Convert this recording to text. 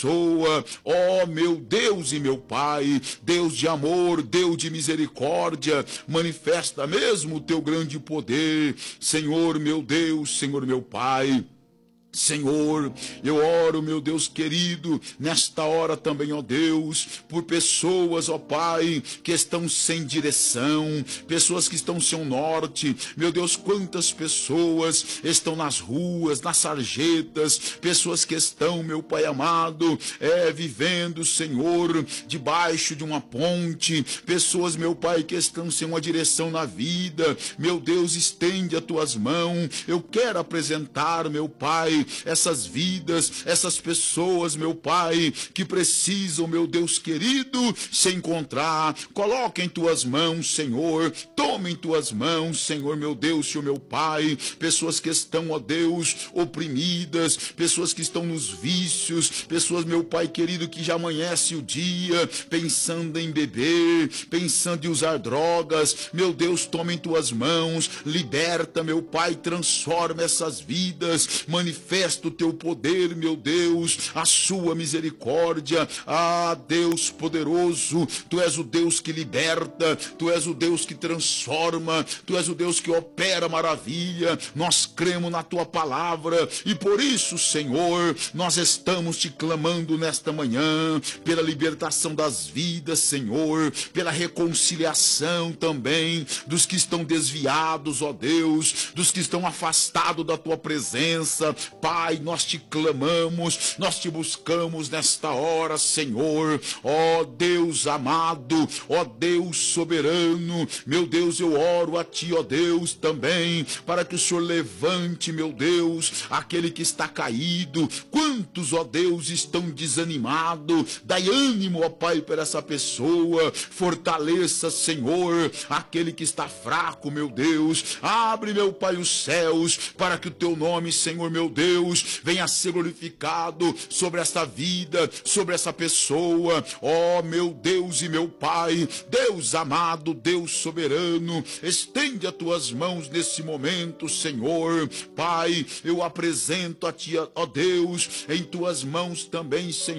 pessoa, ó meu Deus e meu Pai, Deus de amor, Deus de misericórdia, manifesta mesmo o teu grande poder, Senhor meu Deus, Senhor meu Pai. Senhor, eu oro, meu Deus querido, nesta hora também, ó Deus, por pessoas, ó Pai, que estão sem direção, pessoas que estão sem norte, meu Deus, quantas pessoas estão nas ruas, nas sarjetas, pessoas que estão, meu Pai amado, vivendo, Senhor, debaixo de uma ponte, pessoas, meu Pai, que estão sem uma direção na vida, meu Deus, estende as tuas mãos, eu quero apresentar, meu Pai, essas vidas, essas pessoas, meu Pai, que precisam, meu Deus querido, se encontrar. Coloca em tuas mãos, Senhor, toma em tuas mãos, Senhor, meu Deus e o meu Pai, pessoas que estão, ó Deus, oprimidas, pessoas que estão nos vícios, pessoas, meu Pai querido, que já amanhece o dia pensando em beber, pensando em usar drogas. Meu Deus, toma em tuas mãos, liberta, meu Pai, transforma essas vidas, manifesta o teu poder, meu Deus, a sua misericórdia. Ah, Deus poderoso, tu és o Deus que liberta, tu és o Deus que transforma, tu és o Deus que opera maravilha. Nós cremos na tua palavra e por isso, Senhor, nós estamos te clamando nesta manhã pela libertação das vidas, Senhor, pela reconciliação também dos que estão desviados, ó Deus, dos que estão afastados da tua presença. Pai, nós te clamamos, nós te buscamos nesta hora, Senhor, ó Deus amado, ó Deus soberano, meu Deus, eu oro a ti, ó Deus, também, para que o Senhor levante, meu Deus, aquele que está caído. Quantos, ó Deus, estão desanimados? Dai ânimo, ó Pai, para essa pessoa, fortaleça, Senhor, aquele que está fraco, meu Deus, abre, meu Pai, os céus, para que o teu nome, Senhor, meu Deus, venha a ser glorificado sobre essa vida, sobre essa pessoa. Ó meu Deus e meu Pai, Deus amado, Deus soberano, estende as tuas mãos nesse momento, Senhor. Pai, eu apresento a ti, ó Deus, em tuas mãos também, Senhor,